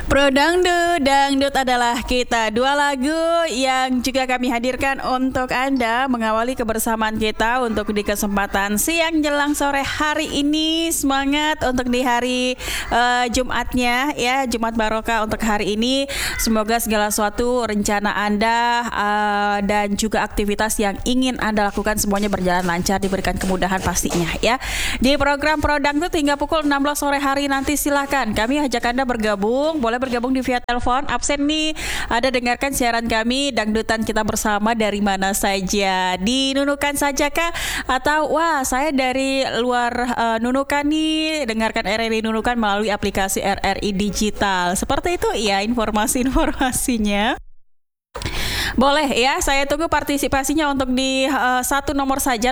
Pro Dangdut, Dangdut adalah kita. Dua lagu yang juga kami hadirkan untuk Anda mengawali kebersamaan kita untuk di kesempatan siang jelang sore hari ini. Semangat untuk di hari Jumatnya ya, Jumat Barokah untuk hari ini. Semoga segala sesuatu rencana Anda dan juga aktivitas yang ingin Anda lakukan semuanya berjalan lancar, diberikan kemudahan pastinya ya. Di program Pro Dangdut hingga pukul 16 sore hari nanti silakan kami ajak Anda bergabung. Boleh bergabung di via telepon. Absen nih, ada dengarkan siaran kami dangdutan kita bersama dari mana saja, di Nunukan saja kah, atau wah saya dari luar Nunukan nih, dengarkan RRI Nunukan melalui aplikasi RRI Digital. Seperti itu ya informasinya. Boleh ya, saya tunggu partisipasinya untuk di satu nomor saja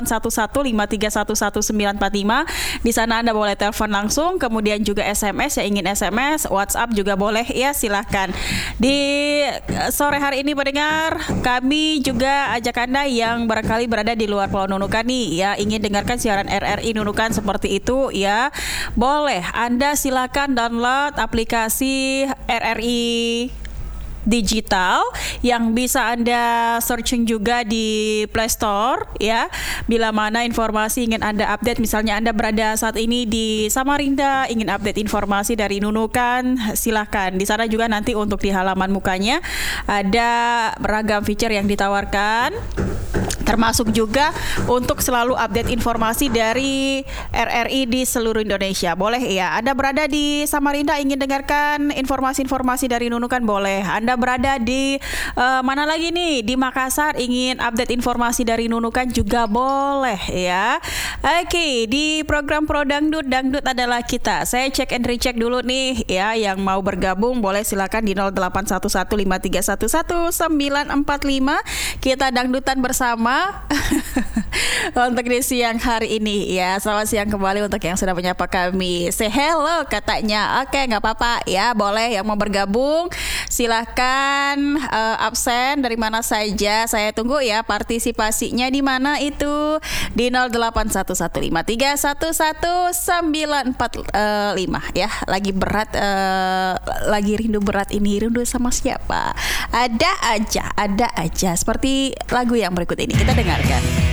081153111945. Di sana Anda boleh telepon langsung, kemudian juga SMS yang ingin SMS, WhatsApp juga boleh ya, silahkan. Di sore hari ini pendengar, kami juga ajak Anda yang barangkali berada di luar Pulau Nunukan nih ya, ingin dengarkan siaran RRI Nunukan seperti itu ya. Boleh, Anda silakan download aplikasi RRI Digital yang bisa Anda searching juga di Play Store ya. Bila mana informasi ingin Anda update, misalnya Anda berada saat ini di Samarinda, ingin update informasi dari Nunukan, silahkan. Di sana juga nanti untuk di halaman mukanya ada beragam feature yang ditawarkan, termasuk juga untuk selalu update informasi dari RRI di seluruh Indonesia. Boleh ya, Anda berada di Samarinda ingin dengarkan informasi-informasi dari Nunukan, boleh. Anda berada di mana lagi nih, di Makassar ingin update informasi dari Nunukan juga boleh ya. Oke, di program Pro Dangdut, Dangdut adalah kita. Saya cek and recheck dulu nih ya, yang mau bergabung boleh silakan di 081153111945. Kita dangdutan bersama untuk di siang hari ini ya. Selamat siang kembali untuk yang sudah menyapa kami. Say hello katanya. Oke, nggak apa-apa ya, boleh yang mau bergabung silahkan absen dari mana saja. Saya tunggu ya partisipasinya di mana itu, di 081153111945 ya. Lagi berat, lagi rindu berat ini, rindu sama siapa? Ada aja seperti lagu yang berikut ini, kita dengarkan.